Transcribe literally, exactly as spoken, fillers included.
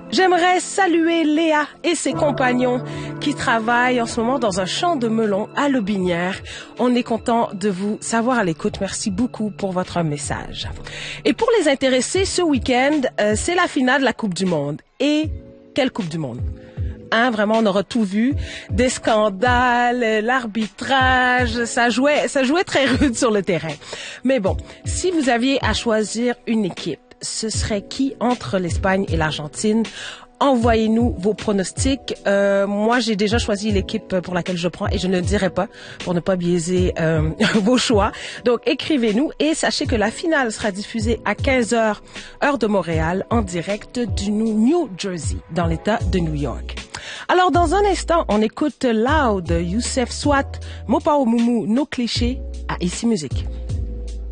J'aimerais saluer Léa et ses compagnons qui travaillent en ce moment dans un champ de melons à Lobinière. On est content de vous savoir à l'écoute. Merci beaucoup pour votre message. Et pour les intéressés, ce week-end, euh, c'est la finale de la Coupe du Monde. Et quelle Coupe du Monde? Hein, vraiment, on aura tout vu. Des scandales, l'arbitrage, ça jouait, ça jouait très rude sur le terrain. Mais bon, si vous aviez à choisir une équipe, ce serait qui entre l'Espagne et l'Argentine? Envoyez-nous vos pronostics. Euh, moi, j'ai déjà choisi l'équipe pour laquelle je prends et je ne le dirai pas pour ne pas biaiser euh, vos choix. Donc, écrivez-nous et sachez que la finale sera diffusée à quinze heures, heure de Montréal, en direct du New Jersey, dans l'État de New York. Alors, dans un instant, on écoute Loud, Youssef Swat, Mopao Moumou, nos clichés à Ici Musique.